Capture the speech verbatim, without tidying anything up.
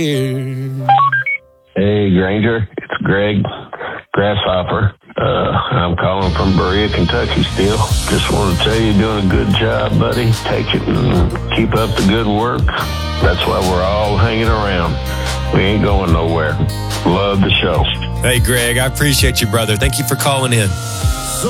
Hey, Granger. It's Greg Grasshopper. Uh, I'm calling from Berea, Kentucky still. Just want to tell you, you're doing a good job, buddy. Take it and keep up the good work. That's why we're all hanging around. We ain't going nowhere. Love the show. Hey, Greg, I appreciate you, brother. Thank you for calling in.